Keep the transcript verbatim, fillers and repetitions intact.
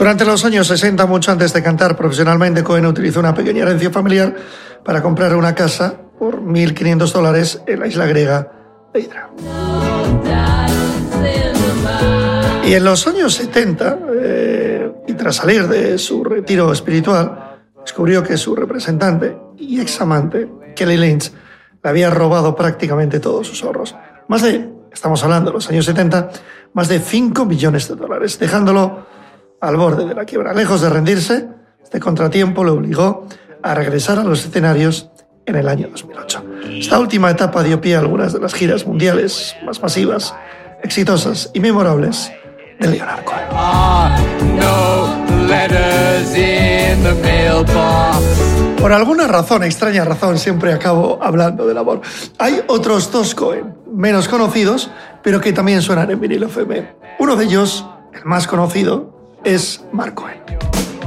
Durante los años sesenta, mucho antes de cantar profesionalmente, Cohen utilizó una pequeña herencia familiar para comprar una casa por mil quinientos dólares en la isla griega de Hydra. Y en los años setenta, eh, y tras salir de su retiro espiritual, descubrió que su representante y examante, Kelly Lynch, le había robado prácticamente todos sus ahorros. Más de, estamos hablando de los años setenta, más de cinco millones de dólares, dejándolo al borde de la quiebra. Lejos de rendirse, este contratiempo le obligó a regresar a los escenarios en el año dos mil ocho. Esta última etapa dio pie a algunas de las giras mundiales más masivas, exitosas y memorables de Leonard Cohen. Por alguna razón, extraña razón, siempre acabo hablando del amor. Hay otros dos Cohen, menos conocidos, pero que también suenan en vinilo F M. Uno de ellos, el más conocido, es Mark Cohen.